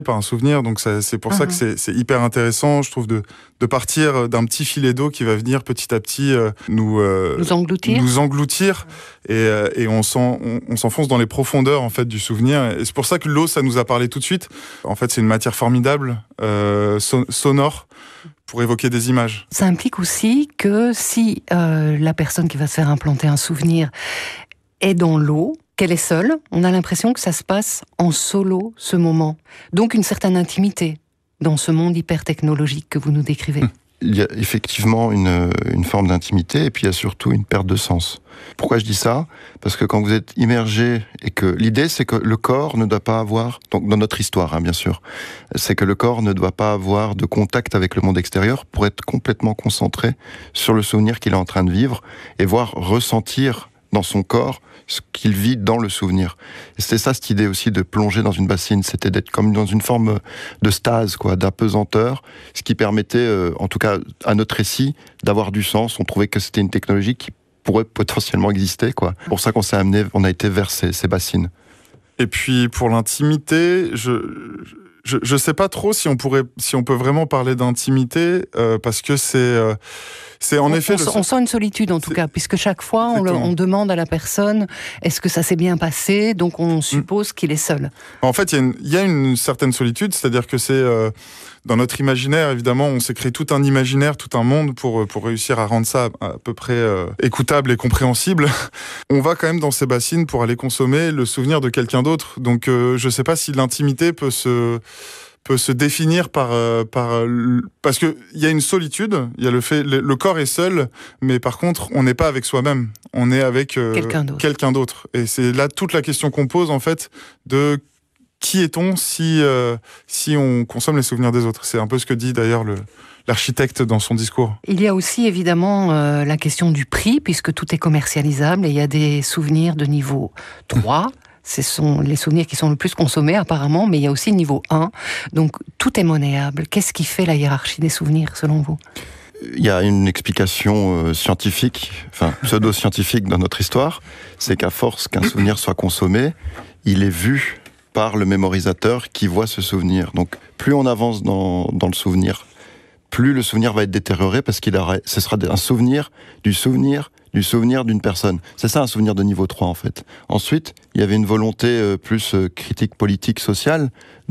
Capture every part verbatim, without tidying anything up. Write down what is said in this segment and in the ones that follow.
par un souvenir, donc ça, c'est pour mmh. ça que c'est, c'est hyper intéressant, je trouve, de, de partir d'un petit filet d'eau qui va venir petit à petit euh, nous, euh, nous engloutir, nous engloutir et, euh, et on, s'en, on, on s'enfonce dans les profondeurs en fait, du souvenir. Et c'est pour ça que l'eau, ça nous a parlé tout de suite. En fait, c'est une matière formidable, euh, son, sonore, pour évoquer des images. Ça implique aussi que si euh, la personne qui va se faire implanter un souvenir est dans l'eau, qu'elle est seule, on a l'impression que ça se passe en solo, ce moment. Donc une certaine intimité dans ce monde hyper technologique que vous nous décrivez. Il y a effectivement une, une forme d'intimité et puis il y a surtout une perte de sens. Pourquoi je dis ça ? Parce que quand vous êtes immergé et que l'idée c'est que le corps ne doit pas avoir, donc dans notre histoire hein, bien sûr, c'est que le corps ne doit pas avoir de contact avec le monde extérieur pour être complètement concentré sur le souvenir qu'il est en train de vivre et voir ressentir dans son corps ce qu'il vit dans le souvenir. Et c'était ça cette idée aussi de plonger dans une bassine, c'était d'être comme dans une forme de stase, quoi, d'apesanteur, ce qui permettait, euh, en tout cas à notre récit, d'avoir du sens. On trouvait que c'était une technologie qui pourrait potentiellement exister, quoi. C'est pour ça qu'on s'est amené, on a été vers ces, ces bassines. Et puis pour l'intimité, je... Je, je sais pas trop si on pourrait, si on peut vraiment parler d'intimité, euh, parce que c'est, euh, c'est en on, effet. On, le... on sent une solitude en tout c'est... cas, puisque chaque fois on, le, on demande à la personne est-ce que ça s'est bien passé, donc on suppose mmh. qu'il est seul. En fait, il y, y a une certaine solitude, c'est-à-dire que c'est euh, dans notre imaginaire, évidemment, on s'est créé tout un imaginaire, tout un monde pour pour réussir à rendre ça à, à peu près euh, écoutable et compréhensible. On va quand même dans ces bassines pour aller consommer le souvenir de quelqu'un d'autre. Donc, euh, je sais pas si l'intimité peut se peut se définir par euh, par euh, parce que il y a une solitude, il y a le fait le, le corps est seul, mais par contre on n'est pas avec soi-même, on est avec euh, quelqu'un d'autre. quelqu'un d'autre. Et c'est là toute la question qu'on pose en fait de qui est-on si euh, si on consomme les souvenirs des autres. C'est un peu ce que dit d'ailleurs le l'architecte dans son discours. Il y a aussi évidemment euh, la question du prix, puisque tout est commercialisable et il y a des souvenirs de niveau trois. Mmh. Ce sont les souvenirs qui sont le plus consommés apparemment, mais il y a aussi le niveau un. Donc tout est monnayable. Qu'est-ce qui fait la hiérarchie des souvenirs selon vous ? Il y a une explication euh, scientifique, enfin pseudo-scientifique dans notre histoire, c'est qu'à force qu'un souvenir soit consommé, il est vu par le mémorisateur qui voit ce souvenir. Donc plus on avance dans, dans le souvenir, plus le souvenir va être détérioré parce qu'il aura, ce sera un souvenir du souvenir du souvenir d'une personne. C'est ça un souvenir de niveau trois en fait. Ensuite, il y avait une volonté euh, plus euh, critique politique sociale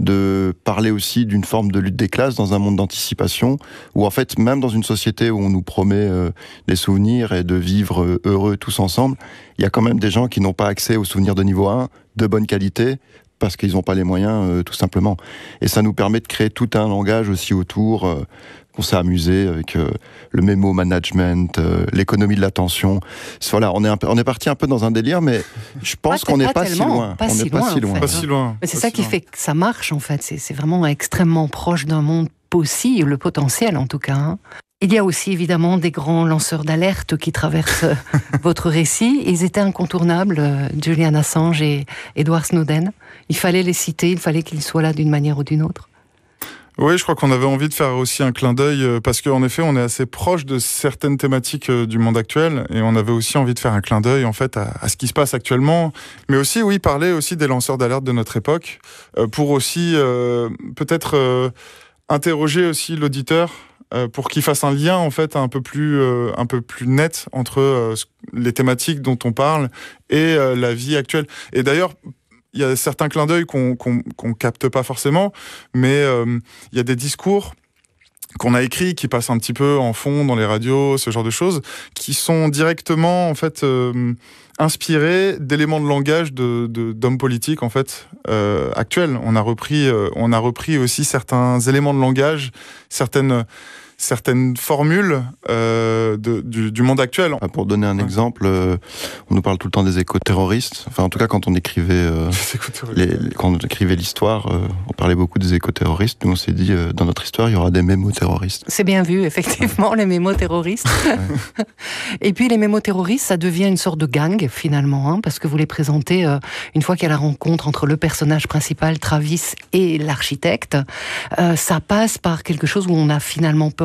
de parler aussi d'une forme de lutte des classes dans un monde d'anticipation où en fait même dans une société où on nous promet euh, des souvenirs et de vivre euh, heureux tous ensemble, il y a quand même des gens qui n'ont pas accès aux souvenirs de niveau un de bonne qualité parce qu'ils n'ont pas les moyens euh, tout simplement. Et ça nous permet de créer tout un langage aussi autour euh, qu'on s'est amusé avec euh, le mémo management, euh, l'économie de l'attention. Voilà, on est un peu, on est parti un peu dans un délire, mais je pense pas, qu'on n'est pas, pas, tellement, si loin. pas on si n'est loin. Pas si loin. Pas si loin. Mais c'est pas ça si qui loin. fait que ça marche en fait. C'est, c'est vraiment extrêmement proche d'un monde possible, le potentiel en tout cas. Hein. Il y a aussi évidemment des grands lanceurs d'alerte qui traversent votre récit. Ils étaient incontournables, Julian Assange et Edward Snowden. Il fallait les citer, il fallait qu'ils soient là d'une manière ou d'une autre. Oui, je crois qu'on avait envie de faire aussi un clin d'œil parce qu'en effet, on est assez proche de certaines thématiques du monde actuel et on avait aussi envie de faire un clin d'œil en fait à, à ce qui se passe actuellement, mais aussi oui parler aussi des lanceurs d'alerte de notre époque euh, pour aussi euh, peut-être euh, interroger aussi l'auditeur euh, pour qu'il fasse un lien en fait un peu plus euh, un peu plus net entre euh, les thématiques dont on parle et euh, la vie actuelle. Et d'ailleurs, il y a certains clins d'œil qu'on, qu'on, qu'on capte pas forcément, mais euh, il y a des discours qu'on a écrits, qui passent un petit peu en fond dans les radios, ce genre de choses, qui sont directement en fait euh, inspirés d'éléments de langage de, de, d'hommes politiques en fait euh, actuels. On a repris, euh, on a repris aussi certains éléments de langage, certaines certaines formules euh, de, du, du monde actuel. Pour donner un ouais. exemple, euh, on nous parle tout le temps des éco-terroristes. Enfin, en tout cas, quand on écrivait, euh, les, les, quand on écrivait l'histoire, euh, on parlait beaucoup des éco-terroristes. Nous, on s'est dit, euh, dans notre histoire, il y aura des mémo-terroristes. C'est bien vu, effectivement, ouais. les mémo-terroristes. Ouais. Et puis, les mémo-terroristes, ça devient une sorte de gang, finalement, hein, parce que vous les présentez, euh, une fois qu'il y a la rencontre entre le personnage principal, Travis, et l'architecte, euh, ça passe par quelque chose où on a finalement peur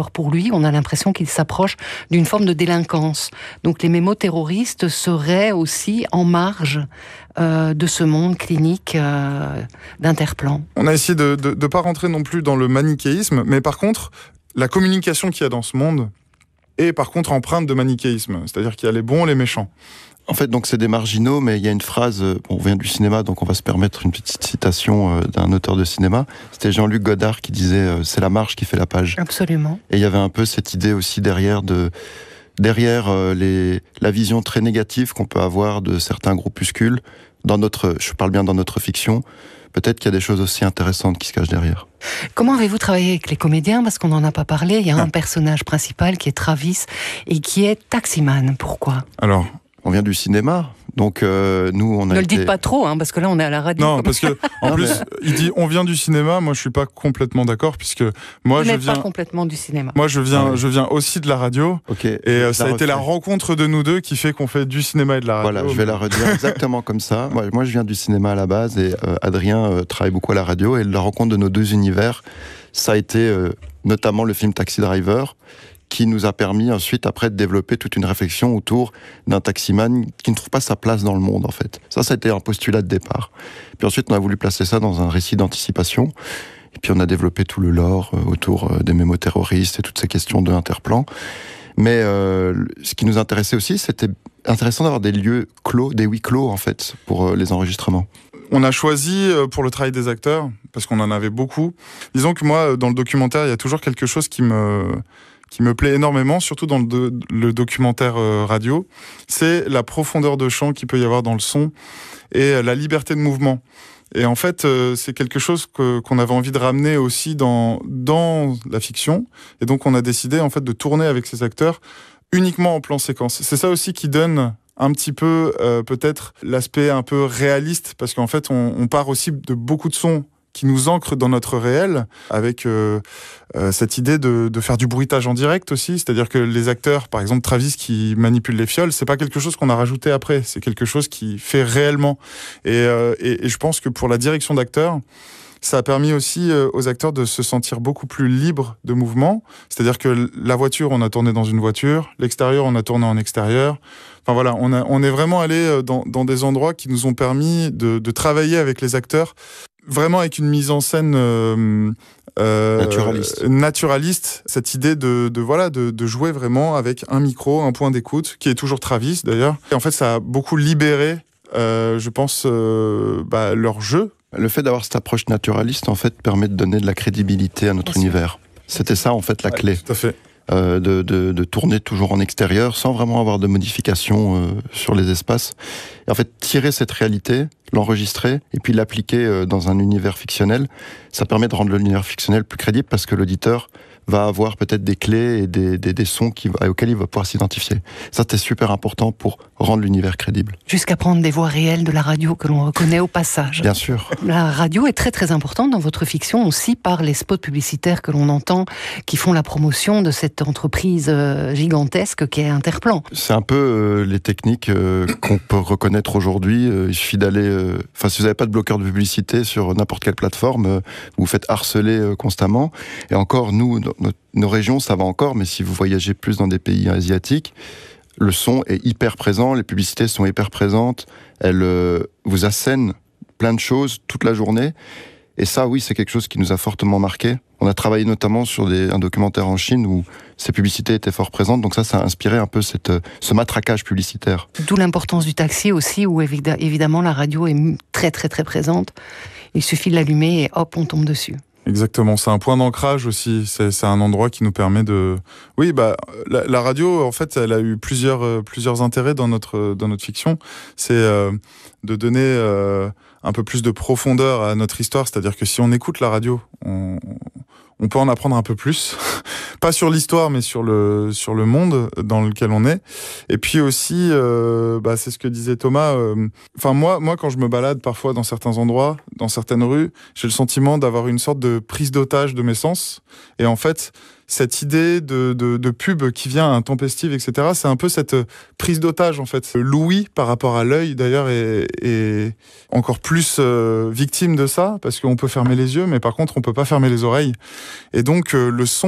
alors pour lui, on a l'impression qu'il s'approche d'une forme de délinquance. Donc les mémoterroristes seraient aussi en marge euh, de ce monde clinique euh, d'Interplan. On a essayé de ne pas rentrer non plus dans le manichéisme, mais par contre, la communication qu'il y a dans ce monde est par contre empreinte de manichéisme. C'est-à-dire qu'il y a les bons, les méchants. En fait, donc c'est des marginaux, mais il y a une phrase, bon, on vient du cinéma, donc on va se permettre une petite citation euh, d'un auteur de cinéma. C'était Jean-Luc Godard qui disait euh, « c'est la marge qui fait la page ». Absolument. Et il y avait un peu cette idée aussi derrière, de, derrière euh, les, la vision très négative qu'on peut avoir de certains groupuscules, dans notre, je parle bien dans notre fiction, peut-être qu'il y a des choses aussi intéressantes qui se cachent derrière. Comment avez-vous travaillé avec les comédiens ? Parce qu'on n'en a pas parlé, il y a ah. un personnage principal qui est Travis et qui est taximan. Pourquoi ? Alors, on vient du cinéma, donc euh, nous on a Ne été... le dites pas trop, hein, parce que là on est à la radio. Non, parce que en plus il dit on vient du cinéma. Moi je suis pas complètement d'accord puisque moi Vous je n'êtes viens pas complètement du cinéma. Moi je viens, ah oui. je viens aussi de la radio. Ok. Et euh, ça a été la rencontre de nous deux qui fait qu'on fait du cinéma et de la radio. Voilà, je vais la redire exactement comme ça. Moi, moi je viens du cinéma à la base et euh, Adrien euh, travaille beaucoup à la radio et la rencontre de nos deux univers, ça a été euh, notamment le film Taxi Driver, qui nous a permis ensuite, après, de développer toute une réflexion autour d'un taximan qui ne trouve pas sa place dans le monde, en fait. Ça, ça a été un postulat de départ. Puis ensuite, on a voulu placer ça dans un récit d'anticipation. Et puis, on a développé tout le lore autour des mémoterroristes et toutes ces questions de Interplan. Mais euh, ce qui nous intéressait aussi, c'était intéressant d'avoir des lieux clos, des huis clos, en fait, pour les enregistrements. On a choisi pour le travail des acteurs, parce qu'on en avait beaucoup. Disons que moi, dans le documentaire, il y a toujours quelque chose qui me... qui me plaît énormément, surtout dans le, do- le documentaire euh, radio, c'est la profondeur de champ qu'il peut y avoir dans le son et euh, la liberté de mouvement. Et en fait, euh, c'est quelque chose que, qu'on avait envie de ramener aussi dans, dans la fiction. Et donc, on a décidé en fait de tourner avec ces acteurs uniquement en plan séquence. C'est ça aussi qui donne un petit peu, euh, peut-être, l'aspect un peu réaliste, parce qu'en fait, on, on part aussi de beaucoup de sons qui nous ancre dans notre réel, avec euh, euh, cette idée de, de faire du bruitage en direct aussi, c'est-à-dire que les acteurs, par exemple Travis qui manipule les fioles, c'est pas quelque chose qu'on a rajouté après, c'est quelque chose qui fait réellement. Et, euh, et, et je pense que pour la direction d'acteurs, ça a permis aussi euh, aux acteurs de se sentir beaucoup plus libres de mouvement, c'est-à-dire que la voiture, on a tourné dans une voiture, l'extérieur, on a tourné en extérieur. Enfin voilà, on, a, on est vraiment allé dans, dans des endroits qui nous ont permis de, de travailler avec les acteurs vraiment avec une mise en scène euh, euh, naturaliste. naturaliste, cette idée de, de voilà de, de jouer vraiment avec un micro, un point d'écoute, qui est toujours Travis d'ailleurs. Et en fait, ça a beaucoup libéré, euh, je pense, euh, bah, leur jeu. Le fait d'avoir cette approche naturaliste, en fait, permet de donner de la crédibilité à notre Bien univers. Sûr. C'était ça, en fait, la ouais, clé. Tout à fait. Euh, de, de, de tourner toujours en extérieur sans vraiment avoir de modifications euh, sur les espaces. Et en fait, tirer cette réalité, l'enregistrer et puis l'appliquer euh, dans un univers fictionnel, ça permet de rendre l'univers fictionnel plus crédible parce que l'auditeur va avoir peut-être des clés et des, des, des sons qui, auxquels il va pouvoir s'identifier. Ça, c'était super important pour rendre l'univers crédible. Jusqu'à prendre des voix réelles de la radio que l'on reconnaît au passage. Bien sûr. La radio est très très importante dans votre fiction aussi par les spots publicitaires que l'on entend qui font la promotion de cette entreprise gigantesque qui est Interplan. C'est un peu euh, les techniques euh, qu'on peut reconnaître aujourd'hui. Euh, il suffit d'aller... Enfin, euh, si vous n'avez pas de bloqueur de publicité sur n'importe quelle plateforme, euh, vous vous faites harceler euh, constamment. Et encore, nous, nos, nos régions, ça va encore, mais si vous voyagez plus dans des pays asiatiques, le son est hyper présent, les publicités sont hyper présentes, elles euh, vous assènent plein de choses toute la journée. Et ça, oui, c'est quelque chose qui nous a fortement marqué. On a travaillé notamment sur des, un documentaire en Chine où ces publicités étaient fort présentes. Donc ça, ça a inspiré un peu cette, ce matraquage publicitaire. D'où l'importance du taxi aussi, où évidemment la radio est très très très présente. Il suffit de l'allumer et hop, on tombe dessus. Exactement, c'est un point d'ancrage aussi, c'est, c'est un endroit qui nous permet de... Oui, bah, la, la radio, en fait, elle a eu plusieurs, euh, plusieurs intérêts dans notre, dans notre fiction. C'est euh, de donner euh, un peu plus de profondeur à notre histoire, c'est-à-dire que si on écoute la radio, on, on peut en apprendre un peu plus. Pas sur l'histoire, mais sur le, sur le monde dans lequel on est. Et puis aussi, euh, bah, c'est ce que disait Thomas. Enfin, euh, moi, moi, quand je me balade parfois dans certains endroits, dans certaines rues, j'ai le sentiment d'avoir une sorte de prise d'otage de mes sens. Et en fait, cette idée de, de, de pub qui vient intempestive, et cetera, c'est un peu cette prise d'otage, en fait. L'ouïe, par rapport à l'œil, d'ailleurs, est, est encore plus euh, victime de ça, parce qu'on peut fermer les yeux, mais par contre, on peut pas fermer les oreilles. Et donc, euh, le son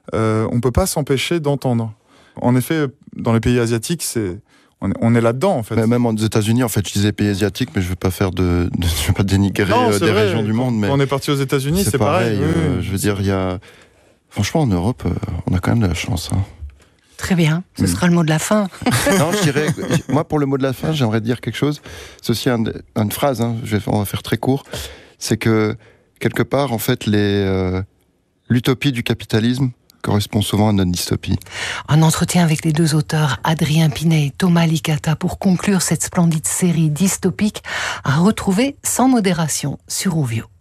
euh, on peut pas s'empêcher d'entendre. En effet, dans les pays asiatiques, c'est on est, on est là-dedans en fait. Mais même aux États-Unis, en fait, je disais pays asiatiques, mais je veux pas faire de, de je veux pas dénigrer non, euh, des vrai. régions du monde. Mais quand on est parti aux États-Unis, c'est, c'est pareil. pareil euh, oui. Je veux dire, il y a franchement en Europe, euh, on a quand même de la chance. Hein. Très bien, ce Mm. sera le mot de la fin. Non, je dirais, moi pour le mot de la fin, j'aimerais dire quelque chose. C'est aussi un, une phrase, hein, je vais, on va faire très court. C'est que quelque part, en fait, les, euh, l'utopie du capitalisme correspond souvent à notre dystopie. Un entretien avec les deux auteurs, Adrien Pinet et Thomas Licata, pour conclure cette splendide série dystopique à retrouver sans modération sur Ouvio.